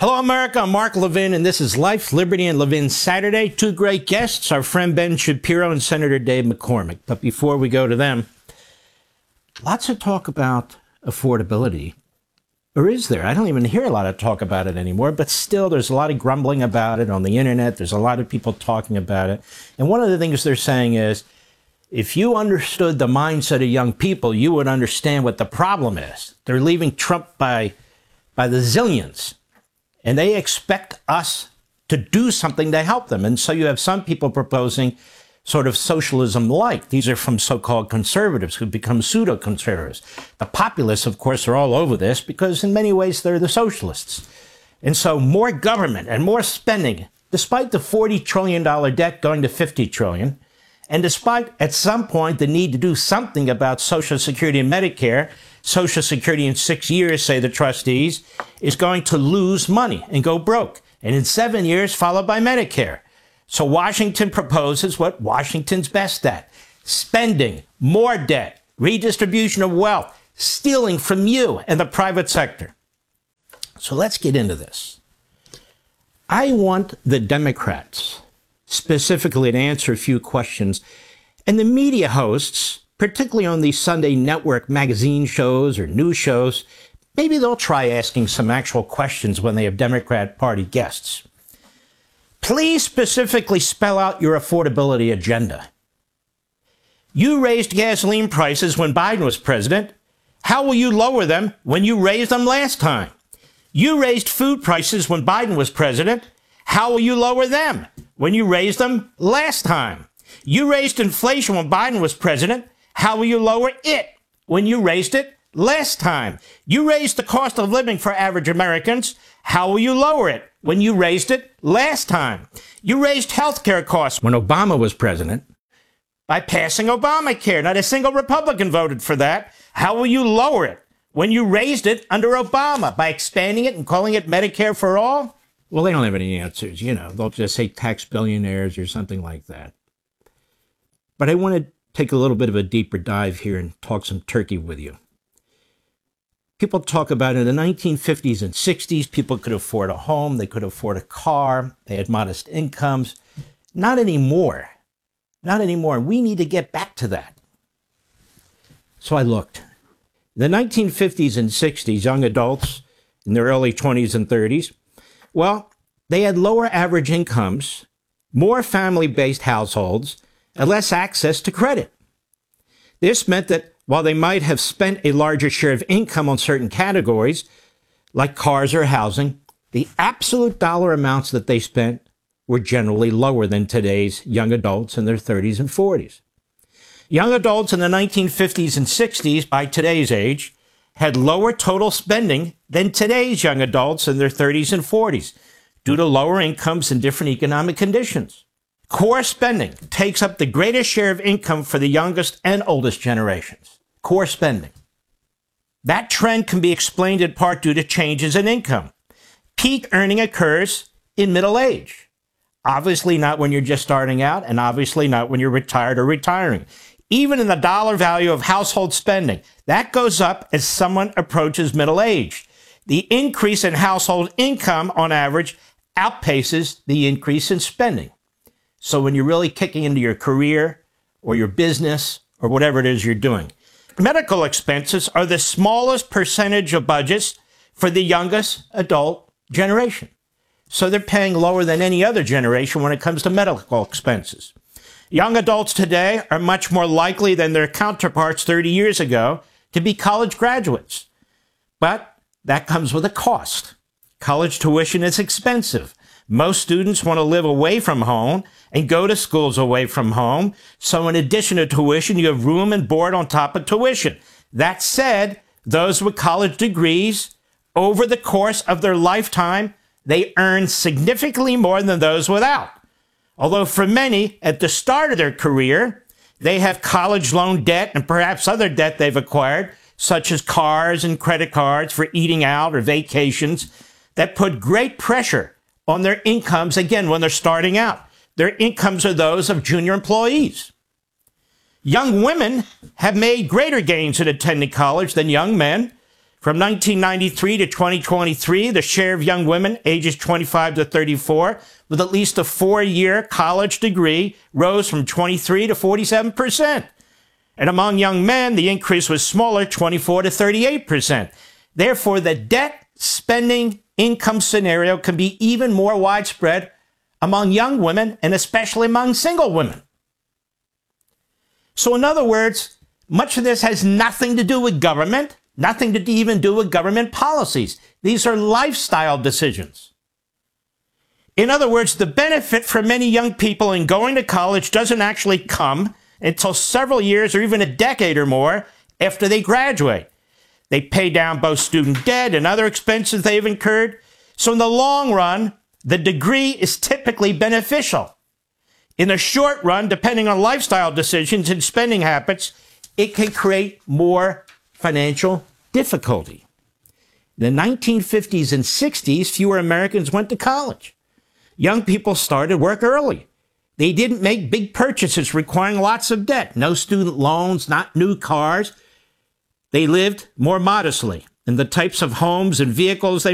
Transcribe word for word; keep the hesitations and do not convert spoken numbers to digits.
Hello, America. I'm Mark Levin, and this is Life, Liberty, and Levin Saturday. Two great guests, our friend Ben Shapiro and Senator Dave McCormick. But before we go to them, lots of talk about affordability. Or is there? I don't even hear a lot of talk about it anymore, but still there's a lot of grumbling about it on the internet. There's a lot of people talking about it. And one of the things they're saying is, if you understood the mindset of young people, you would understand what the problem is. They're leaving Trump by, by the zillions. And they expect us to do something to help them. And so you have some people proposing sort of socialism-like. These are from so-called conservatives who become pseudo-conservatives. The populists, of course, are all over this because in many ways they're the socialists. And so more government and more spending, despite the forty trillion dollars debt going to fifty trillion dollars, and despite at some point the need to do something about Social Security and Medicare, Social Security in six years, say the trustees, is going to lose money and go broke. And in seven years, followed by Medicare. So Washington proposes what Washington's best at. Spending, more debt, redistribution of wealth, stealing from you and the private sector. So let's get into this. I want the Democrats specifically to answer a few questions. And the media hosts, particularly on these Sunday network magazine shows or news shows, maybe they'll try asking some actual questions when they have Democrat Party guests. Please specifically spell out your affordability agenda. You raised gasoline prices when Biden was president. How will you lower them when you raised them last time? You raised food prices when Biden was president. How will you lower them when you raised them last time? You raised inflation when Biden was president. How will you lower it when you raised it last time? You raised the cost of living for average Americans. How will you lower it when you raised it last time? You raised health care costs when Obama was president by passing Obamacare. Not a single Republican voted for that. How will you lower it when you raised it under Obama by expanding it and calling it Medicare for all? Well, they don't have any answers. You know, they'll just say tax billionaires or something like that. But I want to take a little bit of a deeper dive here and talk some turkey with you. People talk about in the nineteen fifties and sixties, people could afford a home, they could afford a car, they had modest incomes. Not anymore. Not anymore. We need to get back to that. So I looked. In the nineteen fifties and sixties, young adults in their early twenties and thirties, well, they had lower average incomes, more family-based households, and less access to credit. This meant that while they might have spent a larger share of income on certain categories, like cars or housing, the absolute dollar amounts that they spent were generally lower than today's young adults in their thirties and forties. Young adults in the nineteen fifties and sixties, by today's age, had lower total spending than today's young adults in their thirties and forties, due to lower incomes and different economic conditions. Core spending takes up the greatest share of income for the youngest and oldest generations. Core spending. That trend can be explained in part due to changes in income. Peak earning occurs in middle age. Obviously not when you're just starting out, and obviously not when you're retired or retiring. Even in the dollar value of household spending, that goes up as someone approaches middle age. The increase in household income on average outpaces the increase in spending. So when you're really kicking into your career or your business or whatever it is you're doing, medical expenses are the smallest percentage of budgets for the youngest adult generation. So they're paying lower than any other generation when it comes to medical expenses. Young adults today are much more likely than their counterparts thirty years ago to be college graduates. But that comes with a cost. College tuition is expensive. Most students want to live away from home and go to schools away from home. So in addition to tuition, you have room and board on top of tuition. That said, those with college degrees, over the course of their lifetime, they earn significantly more than those without. Although for many, at the start of their career, they have college loan debt and perhaps other debt they've acquired, such as cars and credit cards for eating out or vacations, that put great pressure on their incomes, again, when they're starting out. Their incomes are those of junior employees. Young women have made greater gains in attending college than young men. From nineteen ninety-three to twenty twenty-three, the share of young women ages twenty-five to thirty-four with at least a four-year college degree rose from twenty-three to forty-seven percent. And among young men, the increase was smaller, twenty-four to thirty-eight percent. Therefore, the debt spending income scenario can be even more widespread among young women and especially among single women. So in other words, much of this has nothing to do with government, nothing to even do with government policies. These are lifestyle decisions. In other words, the benefit for many young people in going to college doesn't actually come until several years or even a decade or more after they graduate. They pay down both student debt and other expenses they've incurred. So in the long run, the degree is typically beneficial. In the short run, depending on lifestyle decisions and spending habits, it can create more financial difficulty. In the nineteen fifties and sixties, fewer Americans went to college. Young people started work early. They didn't make big purchases requiring lots of debt. No student loans, not new cars. They lived more modestly, and the types of homes and vehicles they